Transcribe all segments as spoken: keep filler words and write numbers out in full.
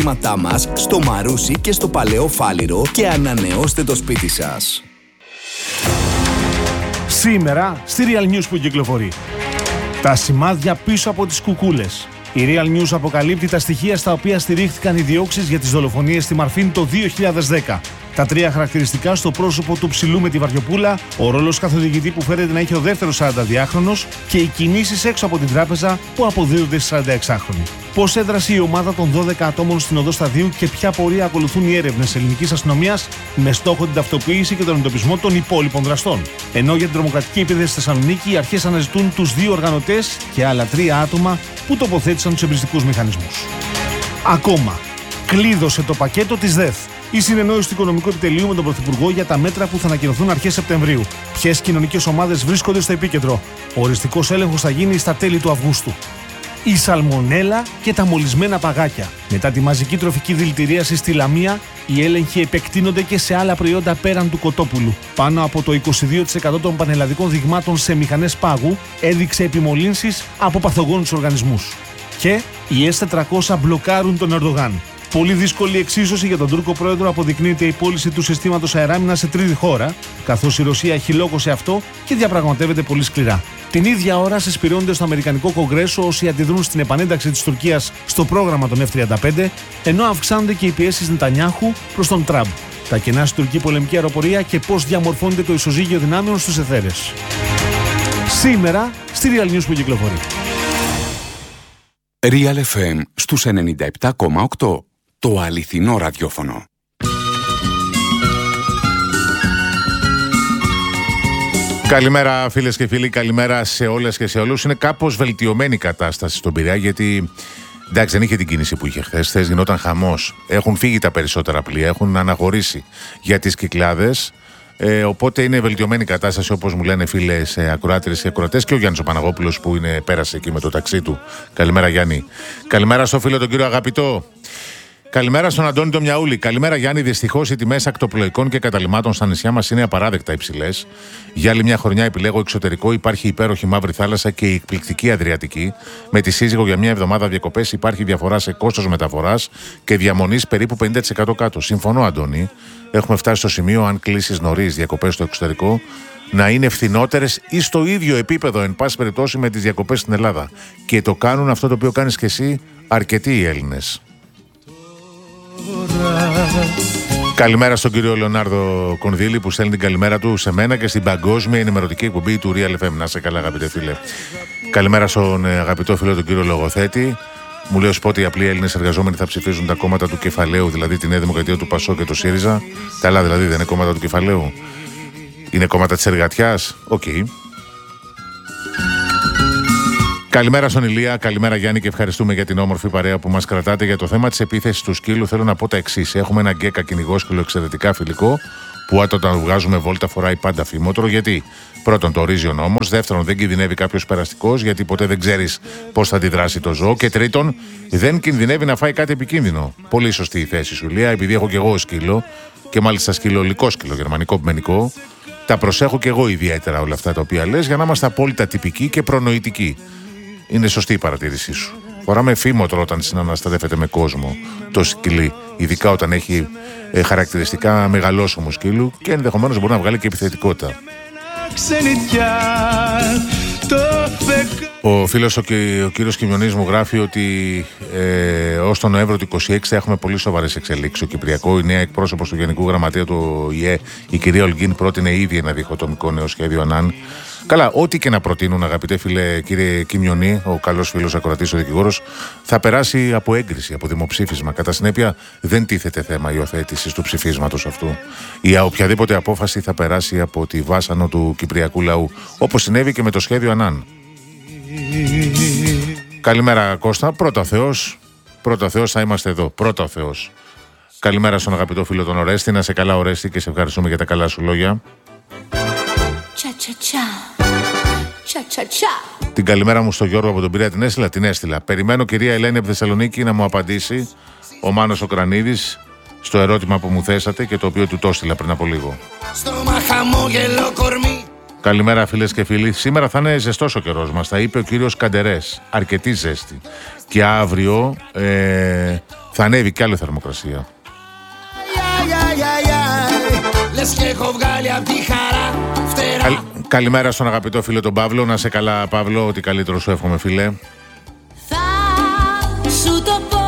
καταστήματά μας στο Μαρούσι και στο Παλαιό Φάληρο και ανανεώστε το σπίτι σας. Σήμερα στη Real News που κυκλοφορεί. Τα σημάδια πίσω από τις κουκούλες. Η Real News αποκαλύπτει τα στοιχεία στα οποία στηρίχθηκαν οι διώξεις για τις δολοφονίες στη Μαρφίν το δύο χιλιάδες δέκα. Τα τρία χαρακτηριστικά στο πρόσωπο του ψηλού με τη βαριοπούλα, ο ρόλος καθοδηγητή που φέρεται να έχει ο δεύτερος σαρανταδυάχρονος και οι κινήσεις έξω από την τράπεζα που αποδίδονται στις σαρανταεξάχρονοι. Πώς έδρασε η ομάδα των δώδεκα ατόμων στην οδό Σταδίου και ποια πορεία ακολουθούν οι έρευνες ελληνικής αστυνομίας με στόχο την ταυτοποίηση και τον εντοπισμό των υπόλοιπων δραστών. Ενώ για την τρομοκρατική επίθεση στη Θεσσαλονίκη οι αρχές αναζητούν τους δύο οργανωτές και άλλα τρία άτομα που τοποθέτησαν τους εμπριστικούς μηχανισμούς. Ακόμα, κλείδωσε το πακέτο της ΔΕΘ. Η συνεννόηση του Οικονομικού Επιτελείου με τον Πρωθυπουργό για τα μέτρα που θα ανακοινωθούν αρχές Σεπτεμβρίου. Ποιες κοινωνικές ομάδες βρίσκονται στο επίκεντρο. Ο οριστικός έλεγχος θα γίνει στα τέλη του Αυγούστου. Η σαλμονέλα και τα μολυσμένα παγάκια. Μετά τη μαζική τροφική δηλητηρίαση στη Λαμία, οι έλεγχοι επεκτείνονται και σε άλλα προϊόντα πέραν του κοτόπουλου. Πάνω από το είκοσι δύο τοις εκατό των πανελλαδικών δειγμάτων σε μηχανές πάγου έδειξε επιμολύνσεις από παθογόνους οργανισμούς. Και οι ες τετρακόσια μπλοκάρουν τον Ερντογάν. Πολύ δύσκολη εξίσωση για τον Τούρκο πρόεδρο αποδεικνύεται η πώληση του συστήματος αεράμινας σε τρίτη χώρα, καθώς η Ρωσία έχει λόγο σε αυτό και διαπραγματεύεται πολύ σκληρά. Την ίδια ώρα συσπηρώνονται στο Αμερικανικό Κογκρέσο όσοι αντιδρούν στην επανένταξη της Τουρκίας στο πρόγραμμα των εφ τριάντα πέντε, ενώ αυξάνονται και οι πιέσεις Νετανιάχου προς τον Τραμπ. Τα κενά στην τουρκική πολεμική αεροπορία και πώς διαμορφώνεται το ισοζύγιο δυνάμεων στους αιθέρες. Σήμερα στη Real News που κυκλοφορεί. Real εφ εμ στους ενενήντα επτά κόμμα οκτώ. Το αληθινό ραδιόφωνο. Καλημέρα φίλες και φίλοι, καλημέρα σε όλες και σε όλους. Είναι κάπως βελτιωμένη η κατάσταση στον Πειραιά γιατί εντάξει δεν είχε την κίνηση που είχε χθες. Χθες γινόταν χαμός. Έχουν φύγει τα περισσότερα πλοία, έχουν αναχωρήσει για τις Κυκλάδες. Ε, οπότε είναι βελτιωμένη η κατάσταση όπως μου λένε φίλες ακροάτριες και ακροατές και ο Γιάννης ο Παναγόπουλος που είναι, πέρασε εκεί με το ταξί του. Καλημέρα Γιάννη. Καλημέρα στο φίλο τον κύριο Αγαπητό. Καλημέρα στον Αντώνη τον Μιαούλη. Καλημέρα Γιάννη. Δυστυχώς οι τιμές ακτοπλοϊκών και καταλυμάτων στα νησιά μας είναι απαράδεκτα υψηλές. Για άλλη μια χρονιά επιλέγω εξωτερικό. Υπάρχει υπέροχη Μαύρη Θάλασσα και η εκπληκτική Αδριατική. Με τη σύζυγο για μια εβδομάδα διακοπές υπάρχει διαφορά σε κόστος μεταφοράς και διαμονής περίπου πενήντα τοις εκατό κάτω. Συμφωνώ Αντώνη. Έχουμε φτάσει στο σημείο, αν κλείσεις νωρίς διακοπές στο εξωτερικό, να είναι φθηνότερες ή στο ίδιο επίπεδο, εν πάση περιπτώσει, με τις διακοπές στην Ελλάδα. Και το κάνουν αυτό το οποίο κάνεις και εσύ αρκετοί οι Έλληνες. Καλημέρα στον κύριο Λεωνάρδο Κονδύλη που στέλνει την καλημέρα του σε μένα και στην παγκόσμια ενημερωτική εκπομπή του Real εφ εμ. Να σε καλά, αγαπητέ φίλε. Καλημέρα στον αγαπητό φίλο τον κύριο Λογοθέτη. Μου λέει πότε οι απλοί Έλληνες εργαζόμενοι θα ψηφίζουν τα κόμματα του κεφαλαίου, δηλαδή τη Νέα Δημοκρατία, του Πασό και του ΣΥΡΙΖΑ. Τα άλλα δηλαδή δεν είναι κόμματα του κεφαλαίου. Είναι κόμματα της εργατιάς. Οκ. Okay. Καλημέρα στον Ηλία, καλημέρα Γιάννη και ευχαριστούμε για την όμορφη παρέα που μας κρατάτε. Για το θέμα της επίθεσης του σκύλου θέλω να πω τα εξής. Έχουμε ένα γκέκα κυνηγόσκυλο εξαιρετικά φιλικό που όταν βγάζουμε βόλτα φοράει πάντα φήμοτρο. Γιατί πρώτον το ορίζει ο νόμος, δεύτερον δεν κινδυνεύει κάποιος περαστικός γιατί ποτέ δεν ξέρεις πώς θα αντιδράσει το ζώο και τρίτον δεν κινδυνεύει να φάει κάτι επικίνδυνο. Πολύ σωστή η θέση σου Ηλία, επειδή έχω και εγώ σκύλο και μάλιστα σκυλολικό σκύλο, γερμανικό πιμενικό. Τα προσέχω και εγώ ιδιαίτερα όλα αυτά τα οποία λες για να είμαστε απόλυτα τυπικοί και προνοητικοί. Είναι σωστή η παρατήρησή σου. Φοράμε φήμοτρο όταν συναναστατεύεται με κόσμο το σκυλί, ειδικά όταν έχει ε, χαρακτηριστικά μεγαλόσωμου σκύλου και ενδεχομένως μπορεί να βγάλει και επιθετικότητα. Ο φίλος ο, ο κύριος Κιμιονής μου γράφει ότι ε, ως τον Νοέμβριο του είκοσι έξι θα έχουμε πολύ σοβαρές εξελίξεις. Στο Κυπριακό η νέα εκπρόσωπος του Γενικού Γραμματέα του ΙΕ, η κυρία Ολγκίν, πρότεινε ήδη ένα διχοτομικό νέο σχέδιο ΑΝΑΝ. Καλά, ό,τι και να προτείνουν, αγαπητέ φίλε κύριε Κιμιονή, ο καλός φίλος ακροατής, ο δικηγόρος, θα περάσει από έγκριση, από δημοψήφισμα. Κατά συνέπεια, δεν τίθεται θέμα υιοθέτησης του ψηφίσματος αυτού. Η οποιαδήποτε απόφαση θα περάσει από τη βάσανο του κυπριακού λαού, όπως συνέβη και με το σχέδιο ΑΝΑΝ. Καλημέρα Κώστα, πρώτα Θεός, πρώτα Θεός θα είμαστε εδώ, πρώτα Θεός. Καλημέρα στον αγαπητό φίλο τον Ορέστη, να σε καλά Ορέστη και σε ευχαριστούμε για τα καλά σου λόγια. Την καλημέρα μου στο Γιώργο από τον Πειραιά την έστειλα, την έστειλα. Περιμένω κυρία Ελένη από Θεσσαλονίκη να μου απαντήσει ο Μάνος ο Κρανίδης στο ερώτημα που μου θέσατε και το οποίο του το έστειλα πριν από λίγο. Καλημέρα φίλες και φίλοι. Σήμερα θα είναι ζεστός ο καιρός μας, τα είπε ο κύριος Καντερές. Αρκετή ζέστη. Και αύριο ε, θα ανέβει κι άλλο θερμοκρασία. Καλ, καλημέρα στον αγαπητό φίλο τον Παύλο. Να σε καλά, Παύλο, ό,τι καλύτερο σου εύχομαι, φίλε. Θα σου το πω,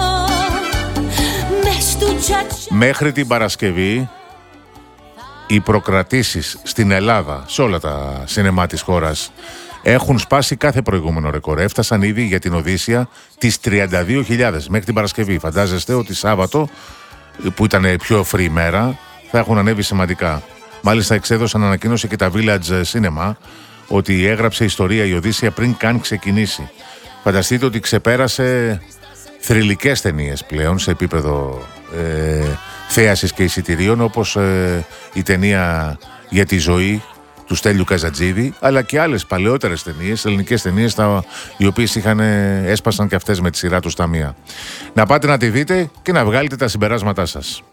μέχρι την Παρασκευή οι προκρατήσεις στην Ελλάδα, σε όλα τα σινεμά της χώρας, έχουν σπάσει κάθε προηγούμενο ρεκόρ. Έφτασαν ήδη για την Οδύσσια τις τριάντα δύο χιλιάδες μέχρι την Παρασκευή. Φαντάζεστε ότι Σάββατο, που ήταν πιο free μέρα, θα έχουν ανέβει σημαντικά. Μάλιστα εξέδωσαν ανακοίνωση και τα Village Cinema ότι έγραψε ιστορία η Οδύσσια πριν καν ξεκινήσει. Φανταστείτε ότι ξεπέρασε θρυλικές ταινίες πλέον σε επίπεδο ε, θέασης και εισιτηρίων, όπως ε, η ταινία για τη ζωή του Στέλιου Καζατζίδη, αλλά και άλλες παλαιότερες ταινίες, ελληνικές ταινίες, τα, οι οποίες είχαν, έσπασαν και αυτές με τη σειρά τους τα μία. Να πάτε να τη δείτε και να βγάλετε τα συμπεράσματά σας.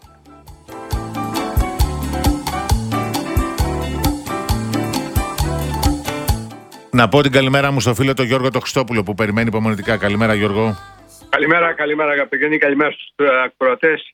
Να πω την καλημέρα μου στο φίλο τον Γιώργο τον Χριστόπουλο που περιμένει υπομονετικά. Καλημέρα, Γιώργο. Καλημέρα, καλημέρα αγαπητοί, καλημέρα στους ακροατές.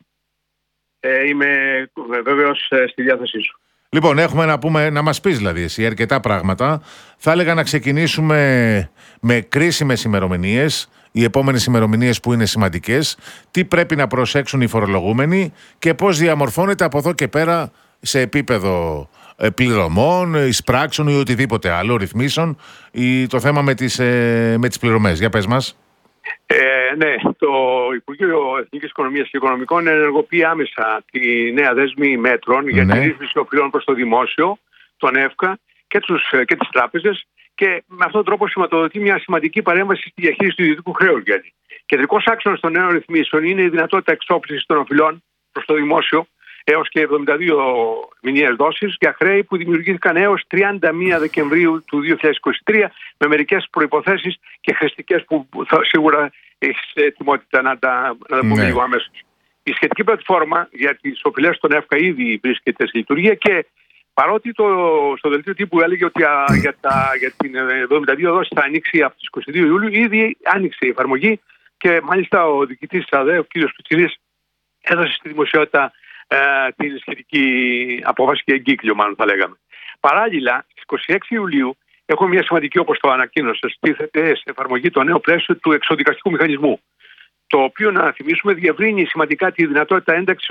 Ε, είμαι βέβαιος ε, στη διάθεσή σου. Λοιπόν, έχουμε να πούμε, να μας πεις δηλαδή εσύ αρκετά πράγματα. Θα έλεγα να ξεκινήσουμε με κρίσιμες ημερομηνίες, οι επόμενες ημερομηνίες που είναι σημαντικές, τι πρέπει να προσέξουν οι φορολογούμενοι και πώς διαμορφώνεται από εδώ και πέρα σε επίπεδο πληρωμών, εισπράξεων ή οτιδήποτε άλλο, ρυθμίσεων, ή το θέμα με τις, με τις πληρωμές. Για πες μας. Ε, ναι, το Υπουργείο Εθνικής Οικονομίας και Οικονομικών ενεργοποιεί άμεσα τη νέα δέσμη μέτρων για ναι. τη ρύθμιση οφειλών προς το δημόσιο, τον ΕΦΚΑ και, τους, και τις τράπεζες και με αυτόν τον τρόπο σηματοδοτεί μια σημαντική παρέμβαση στη διαχείριση του ιδιωτικού χρέους. Γιατί κεντρικός άξονας των νέων ρυθμίσεων είναι η δυνατότητα εξόφλησης των οφειλών προς το δημόσιο έως και εβδομήντα δύο μηνιαίες δόσεις για χρέη που δημιουργήθηκαν έως τριάντα μία Δεκεμβρίου του δύο χιλιάδες είκοσι τρία με μερικές προϋποθέσεις και χρηστικές που θα, σίγουρα έχεις ετοιμότητα να τα, να τα πούμε ναι. λίγο αμέσως. Η σχετική πλατφόρμα για τις οφειλές των ΕΦΚΑ ήδη βρίσκεται σε λειτουργία και παρότι το, στο δελτίο τύπου έλεγε ότι α, για, τα, για την εβδομήντα δύο δόση θα ανοίξει από τις είκοσι δύο Ιουλίου, ήδη άνοιξε η εφαρμογή και μάλιστα ο διοικητής της ΑΔΕ, ο κ. Κουτσιρής, έδωσε στη δημοσιότητα ε, την σχετική απόφαση και εγκύκλιο, μάλλον θα λέγαμε. Παράλληλα, στις είκοσι έξι Ιουλίου έχουμε μια σημαντική, όπως το ανακοίνωσε, στήθεται σε εφαρμογή το νέο πλαίσιο του εξοδικαστικού μηχανισμού. Το οποίο, να θυμίσουμε, διευρύνει σημαντικά τη δυνατότητα ένταξης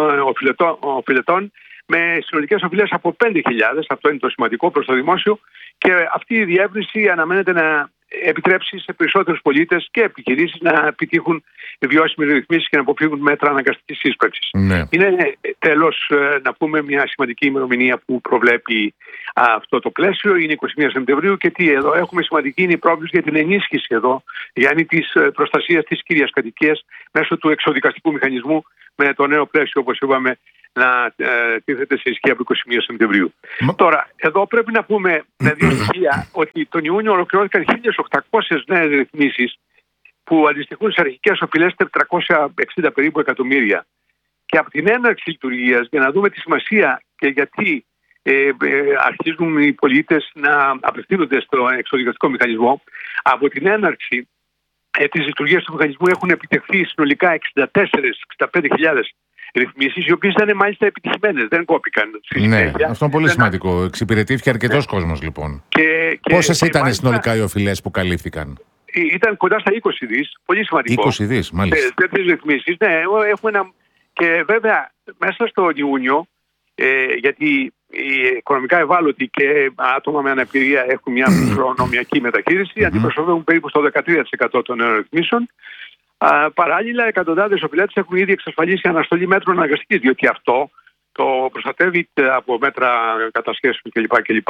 οφειλετών με συνολικές οφειλές από πέντε χιλιάδες, αυτό είναι το σημαντικό, προς το δημόσιο, και αυτή η διεύρυνση αναμένεται να επιτρέψει σε περισσότερους πολίτες και επιχειρήσεις να επιτύχουν βιώσιμες ρυθμίσεις και να αποφύγουν μέτρα αναγκαστικής σύσπραξης. Ναι. Είναι τέλος να πούμε μια σημαντική ημερομηνία που προβλέπει αυτό το πλαίσιο, είναι είκοσι μία Σεπτεμβρίου και τι εδώ έχουμε σημαντική είναι η πρόβληση για την ενίσχυση εδώ, Γιάννη, της προστασίας της κύριας κατοικίας μέσω του εξοδικαστικού μηχανισμού με το νέο πλαίσιο, όπως είπαμε, να ε, τίθεται σε ισχύ από είκοσι μία Σεπτεμβρίου. Μα... Τώρα, εδώ πρέπει να πούμε με δύο στοιχεία ότι τον Ιούνιο ολοκληρώθηκαν χίλιες οκτακόσιες νέες ρυθμίσεις που αντιστοιχούν σε αρχικές οφειλές τετρακόσια εξήντα περίπου εκατομμύρια. Και από την έναρξη λειτουργίας, για να δούμε τη σημασία και γιατί ε, ε, αρχίζουν οι πολίτες να απευθύνονται στο εξοδικαστικό μηχανισμό, από την έναρξη ε, της λειτουργίας του μηχανισμού έχουν επιτευχθεί συνολικά εξήντα τέσσερις με εξήντα πέντε χιλιάδες ρυθμίσεις, οι οποίες ήταν μάλιστα επιτυχημένες, δεν κόπηκαν. Ναι, αυτό είναι πολύ σημαντικό. Εξυπηρετήθηκε αρκετός ναι. κόσμος λοιπόν. Και, και, Πόσες και ήταν μάλιστα... συνολικά οι οφειλές που καλύφθηκαν? Ήταν κοντά στα είκοσι δις, πολύ σημαντικό. είκοσι δις, μάλιστα. Τέτοιες ρυθμίσεις, ναι, έχουμε ένα... Και βέβαια μέσα στο Ιούνιο, ε, γιατί οι οικονομικά ευάλωτοι και άτομα με αναπηρία έχουν μια προνομιακή μεταχείριση, mm-hmm. αντιπροσωπεύουν περίπου στο δεκατρία τοις εκατό των νέων ρυθμίσεων. Α, παράλληλα, εκατοντάδες οφειλέτες έχουν ήδη εξασφαλίσει αναστολή μέτρων αναγκαστικής, διότι αυτό το προστατεύει από μέτρα κατασχέσεων κλπ. κλπ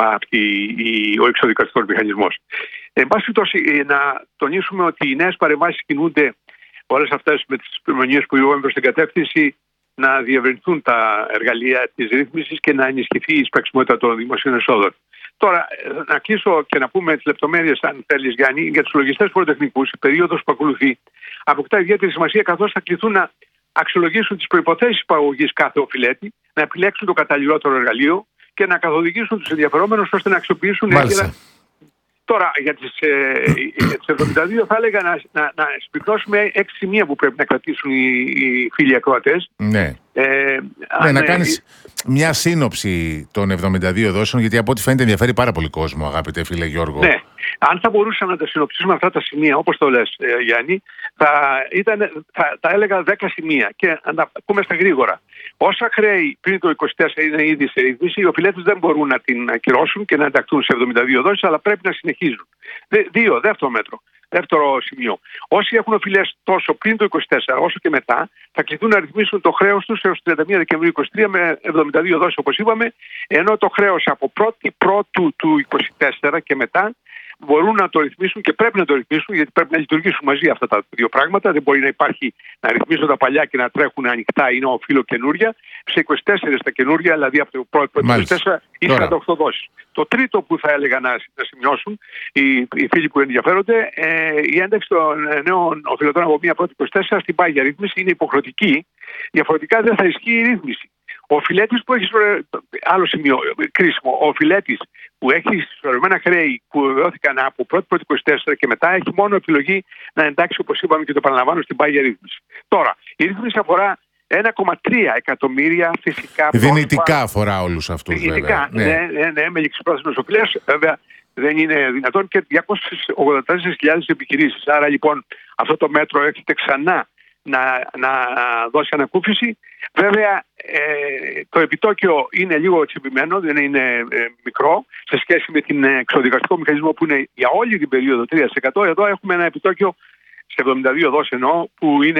ο εξοδικαστικός μηχανισμός. Εν πάση περιπτώσει, να τονίσουμε ότι οι νέες παρεμβάσεις κινούνται όλες αυτές με τις προμονίες που είπαμε προς την κατεύθυνση να διευρυνθούν τα εργαλεία της ρύθμισης και να ενισχυθεί η εισπραξιμότητα των δημοσίων εσόδων. Τώρα, να κλείσω και να πούμε τις λεπτομέρειες, αν θέλεις, Γιάννη, για τους λογιστές φοροτεχνικούς. Η περίοδος που ακολουθεί αποκτά ιδιαίτερη σημασία, καθώς θα κληθούν να αξιολογήσουν τις προϋποθέσεις παραγωγής κάθε οφειλέτη, να επιλέξουν το καταλληλότερο εργαλείο και να καθοδηγήσουν τους ενδιαφερόμενους ώστε να αξιοποιήσουν έγκαιρα Τώρα για τις, ε, για τις εβδομήντα δύο θα έλεγα να, να, να σπυκνώσουμε έξι σημεία που πρέπει να κρατήσουν οι, οι φίλοι ακροατές. Ναι. Ε, ναι, αν, να ε, κάνεις μια σύνοψη των εβδομήντα δύο δόσεων, γιατί από ό,τι φαίνεται ενδιαφέρει πάρα πολύ κόσμο, αγαπητέ φίλε Γιώργο. Ναι. Αν θα μπορούσαμε να τα συνοψίσουμε αυτά τα σημεία, όπως το λες, ε, Γιάννη, θα, ήταν, θα, θα έλεγα δέκα σημεία. Και να τα πούμε στα γρήγορα. Όσα χρέη πριν το είκοσι τέσσερα είναι ήδη σε ρύθμιση, οι οφειλέτες δεν μπορούν να την ακυρώσουν και να ενταχθούν σε εβδομήντα δύο δόσεις, αλλά πρέπει να συνεχίζουν. Δε, δύο, δεύτερο μέτρο. Δεύτερο σημείο. Όσοι έχουν οφειλές τόσο πριν το είκοσι τέσσερα όσο και μετά, θα κληθούν να ρυθμίσουν το χρέος τους έως τριάντα μία Δεκεμβρίου είκοσι τρία με εβδομήντα δύο δόσεις, όπως είπαμε, ενώ το χρέος από πρώτη πρώτου του είκοσι τέσσερα και μετά μπορούν να το ρυθμίσουν και πρέπει να το ρυθμίσουν, γιατί πρέπει να λειτουργήσουν μαζί αυτά τα δύο πράγματα. Δεν μπορεί να υπάρχει να ρυθμίσουν τα παλιά και να τρέχουν ανοιχτά ή να οφείλω καινούρια. Σε είκοσι τέσσερα τα καινούρια, δηλαδή από το πρώτο είκοσι τέσσερα ή σαράντα οκτώ δόσεις. Το τρίτο που θα έλεγα να, να σημειώσουν οι, οι φίλοι που ενδιαφέρονται, ε, η ένταξη των νέων οφειλετών από μία πρώτη είκοσι τέσσερα στην πάγια ρύθμιση είναι υποχρεωτική. Διαφορετικά δεν θα ισχύει η ρύθμιση. Ο οφειλέτης που έχει, άλλο σημείο κρίσιμο, ο οφειλέτης που έχει συσσωρευμένα χρέη που βεβαιώθηκαν από πρώτη πρώτη είκοσι τέσσερα και μετά έχει μόνο επιλογή να εντάξει, όπως είπαμε και το παραλαμβάνω, στην πάγια ρύθμιση. Τώρα, η ρύθμιση αφορά ένα κόμμα τρία εκατομμύρια φυσικά. Δυνητικά αφορά όλους αυτούς, Δυνητικά, βέβαια. ναι, ναι, ναι, ναι, με ληξιπρόθεσμες οφειλές, βέβαια δεν είναι δυνατόν, και διακόσιες ογδόντα τέσσερις χιλιάδες επιχειρήσεις. Άρα λοιπόν αυτό το μέτρο έρχεται ξανά να, να δώσει ανακούφιση. Βέβαια ε, το επιτόκιο είναι λίγο τσιμπημένο, δεν είναι ε, μικρό σε σχέση με την εξοδικαστικό μηχανισμό που είναι για όλη την περίοδο τρία τοις εκατό. Εδώ έχουμε ένα επιτόκιο σε εβδομήντα δύο δόσεις εννοώ, που είναι,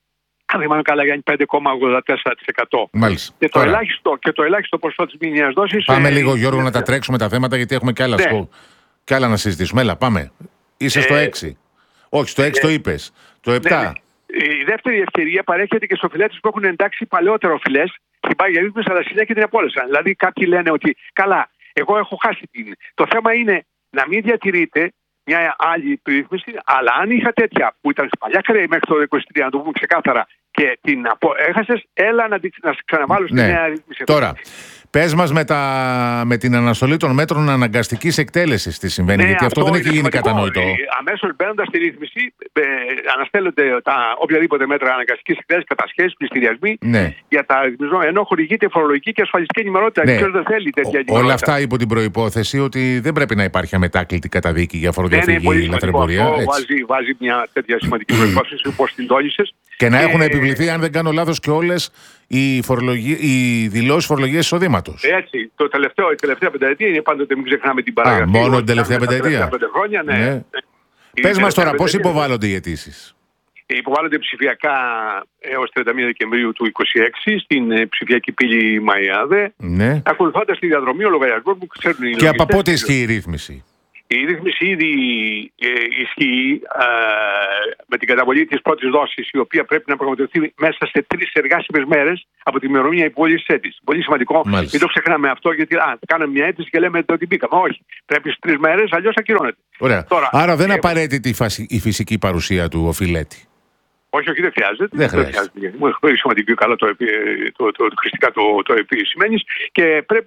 αν θυμάμαι καλά, για πέντε κόμμα ογδόντα τέσσερα τοις εκατό. Μάλιστα. Και το, ελάχιστο, και το ελάχιστο ποσό της μηνιαίας δόσης. Πάμε ε, λίγο, Γιώργο, να τα τρέξουμε τα θέματα, γιατί έχουμε και άλλα, ναι. σκο... και άλλα να συζητήσουμε. Έλα, πάμε. Είσαι στο Ε, έξι. Όχι, στο έξι ε, το είπες. Το επτά. Ναι, ναι. Η δεύτερη ευκαιρία παρέχεται και στους οφειλέτες που έχουν εντάξει παλαιότερα οφειλές στην πάγια ρύθμιση, αλλά συνέχεια την απόλυσαν. Δηλαδή, κάποιοι λένε ότι καλά, εγώ έχω χάσει την. Το θέμα είναι να μην διατηρείτε μια άλλη ρύθμιση, αλλά αν είχα τέτοια που ήταν παλιά χρέη μέχρι το είκοσι τρία, να το πούμε ξεκάθαρα, και την απο... έχασες, έλα να, να ξαναβάλω στη Ναι. νέα ρύθμιση. Τώρα, πες μας με, τα... με την αναστολή των μέτρων αναγκαστικής εκτέλεσης τι συμβαίνει, Ναι, γιατί αυτό, δεν είναι έχει γίνει σημαντικό. κατανοητό. Ε, Αμέσως μπαίνοντας στη ρύθμιση, ε, αναστέλλονται τα οποιαδήποτε μέτρα αναγκαστικής εκτέλεσης, κατασχέσεις, πληστηριασμοί Ναι. για τα ρυθμισμό, ενώ χορηγείται φορολογική και ασφαλιστική ενημερότητα. Ναι. Ποιος δεν θέλει τέτοια Ο- ενημερότητα. όλα αυτά υπό την προϋπόθεση ότι δεν πρέπει να υπάρχει αμετάκλητη καταδίκη για Ναι, ναι, φοροδιαφυγή πολύ ή σημαντικό. λαθρεμπορία. Αυτό έτσι. βάζει, βάζει μια τέτοια σημαντική προϋπόθεση, όπως την τόνισες. Και να Ε, έχουν επιβληθεί, αν δεν κάνω λάθος, και όλες οι, φορολογι... οι δηλώσεις φορολογίας εισοδήματος. Έτσι, το τελευταίο, η τελευταία πενταετία είναι πάντοτε, μην ξεχνάμε την παραγραφή. μόνο την ότι τελευταία ήταν τα πενταετία. πέντε χρόνια, ναι. Ναι. ναι. Η Πες μας τελευταία τώρα, πώς πενταετία υποβάλλονται οι αιτήσεις. υποβάλλονται ψηφιακά έως τριάντα μία Δεκεμβρίου του είκοσι έξι στην ε, ψηφιακή πύλη Μαϊάδε, Ναι. ακολουθώντας τη διαδρομή ο λογαριασμός που ξέρουν οι Και από λογιστές. πότε ισχύει η ρύθμιση. Η ρύθμιση ήδη ε, ισχύει ε, με την καταβολή της πρώτης δόσης, η οποία πρέπει να πραγματοποιηθεί μέσα σε τρεις εργάσιμες μέρες από τη ημερομηνία υποβολής της αίτησης. Πολύ σημαντικό. Μάλιστα. Μην το ξεχνάμε αυτό, γιατί α, κάναμε μια αίτηση και λέμε ότι μπήκαμε. Όχι. Πρέπει στις τρεις μέρες, αλλιώς ακυρώνεται. Ωραία. Τώρα, Άρα δεν είναι ε, απαραίτητη η φασι- η φυσική παρουσία του οφειλέτη. Όχι, όχι, δεν χρειάζεται. Δεν χρειάζεται. Μου έχει πολύ σημαντικό, καλά το, επί- το, το, το, χρηστικά το, το επισημαίνεις, και πρέπει